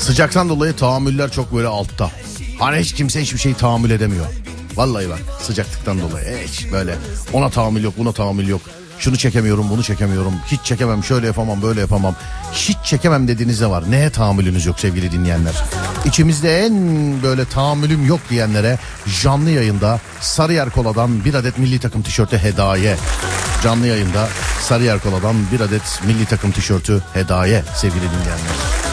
Sıcaktan dolayı tahammüller çok böyle altta. Hani hiç kimse hiçbir şey tahammül edemiyor. Vallahi bak, sıcaklıktan dolayı hiç böyle ona tahammül yok, buna tahammül yok. Şunu çekemiyorum, bunu çekemiyorum. Hiç çekemem, şöyle yapamam, böyle yapamam. Hiç çekemem dediğiniz de var. Neye tahammülünüz yok sevgili dinleyenler? İçimizde en böyle tahammülüm yok diyenlere canlı yayında Sarıyer Kola'dan bir adet milli takım tişörtü hediye. Canlı yayında Sarıyer Kola'dan bir adet milli takım tişörtü hediye sevgili dinleyenler.